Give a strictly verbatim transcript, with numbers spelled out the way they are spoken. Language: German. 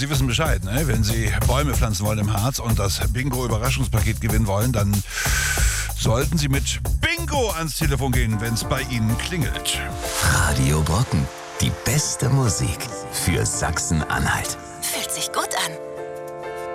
Sie wissen Bescheid, ne? Wenn Sie Bäume pflanzen wollen im Harz und das Bingo-Überraschungspaket gewinnen wollen, dann sollten Sie mit Bingo ans Telefon gehen, wenn es bei Ihnen klingelt. Radio Brocken, die beste Musik für Sachsen-Anhalt. Fühlt sich gut an.